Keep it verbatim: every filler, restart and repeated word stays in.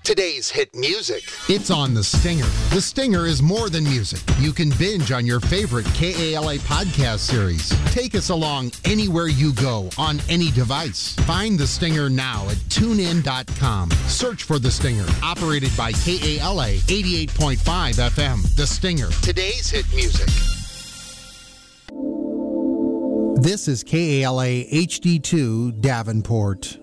Today's hit music. It's on The Stinger. The Stinger is more than music. You can binge on your favorite K A L A podcast series. Take us along anywhere you go on any device. Find The Stinger now at tune in dot com. Search for The Stinger. Operated by K A L A eighty-eight point five F M. The Stinger. Today's hit music. This is K A L A H D two Davenport.